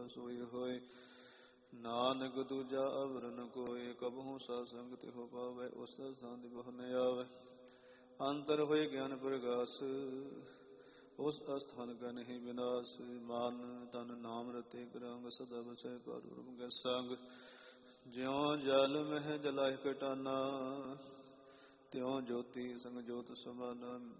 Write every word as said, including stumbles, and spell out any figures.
सोई होय। नानक दूजा अवर न कोय, कबहु सत्संग तिहुँ पावै। उस संग बहु न आवै। अंतर होय ज्ञान प्रगास, उस अस्थान का नहीं विनाश। मान तन नाम रते रंग, सदा बसै परम के संग। ज्यों जल मह जलाहि कटाना, त्यों ज्योति संग ज्योत समाना।